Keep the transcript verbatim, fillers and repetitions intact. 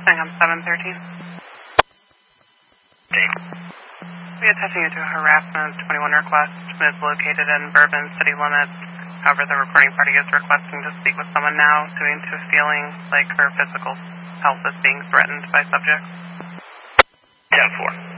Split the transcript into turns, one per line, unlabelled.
Hang on, seven thirteen. We attaching you to a harassment twenty-one request. Is located in Bourbon city limits. However, the recording party is requesting to speak with someone now due to feeling like her physical health is being threatened by subjects.
ten four.